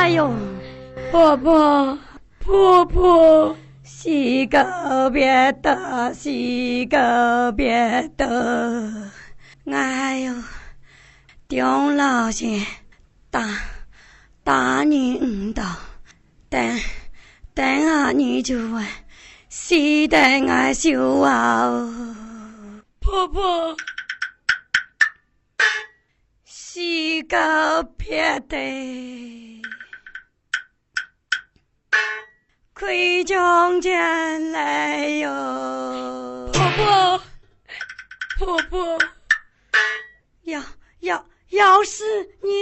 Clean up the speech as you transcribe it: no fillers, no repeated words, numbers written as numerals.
哎呦， 婆婆，婆婆， 是个别的，是个别的。哎呦，钟老先打你唔到，等下你就会死得我笑啊！ 婆婆， 是个别的。开中间来哟， 婆婆，婆婆， 要是你。